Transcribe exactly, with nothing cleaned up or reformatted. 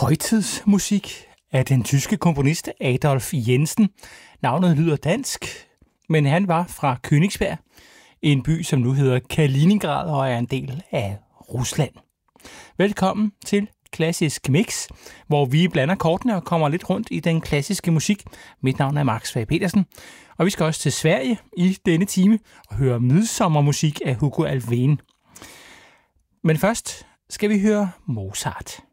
højtidsmusik af den tyske komponist Adolf Jensen. Navnet lyder dansk, men han var fra Königsberg, en by, som nu hedder Kaliningrad og er en del af Rusland. Velkommen til Klassisk Mix, hvor vi blander kortene og kommer lidt rundt i den klassiske musik. Mit navn er Max Svag Petersen, og vi skal også til Sverige i denne time og høre midsommermusik af Hugo Alfvén. Men først skal vi høre Mozart.